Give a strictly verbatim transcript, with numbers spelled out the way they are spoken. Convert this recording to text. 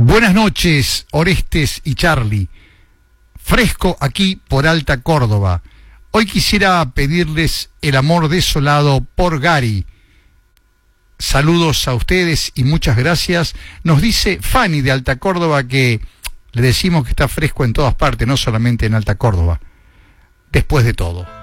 Buenas noches, Orestes y Charlie. Fresco aquí por Alta Córdoba. Hoy quisiera pedirles el amor desolado por Gary. Saludos a ustedes y muchas gracias. Nos dice Fanny de Alta Córdoba que le decimos que está fresco en todas partes, no solamente en Alta Córdoba. Después de todo.